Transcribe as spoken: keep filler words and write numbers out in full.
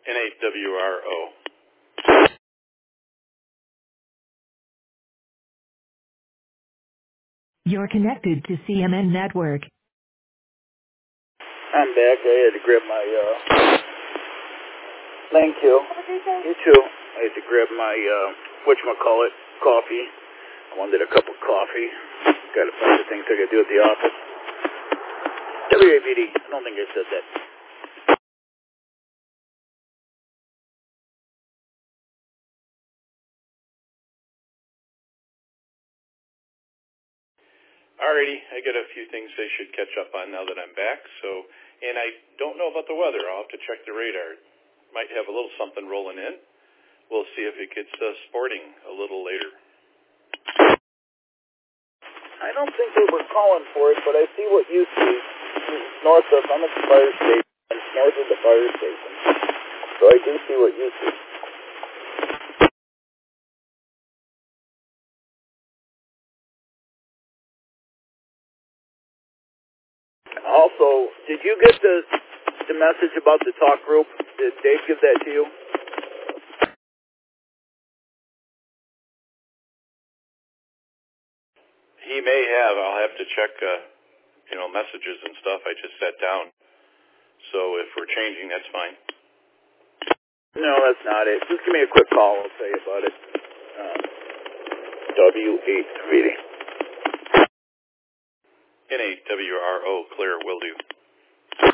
N eight W R O. You're connected to C M N Network. I'm back. I had to grab my, uh, thank you. You too. I had to grab my, uh, whatchamacallit, coffee. I wanted a cup of coffee. Got a bunch of things I got to do at the office. W A B D. I don't think I said that. Alrighty, I got a few things I should catch up on now that I'm back. So, and I don't know about the weather. I'll have to check the radar. Might have a little something rolling in. We'll see if it gets uh, sporting a little later. I don't think they were calling for it, but I see what you see. North of, I'm at the fire station. It's north of the fire station. So I do see what you see. Also, did you get the the message about the talk group? Did Dave give that to you? He may have. I'll have to check, uh, you know, messages and stuff. I just sat down. So if we're changing, that's fine. No, that's not it. Just give me a quick call. I'll tell you about it. Um, W eight reading. N eight W R O, clear, will do.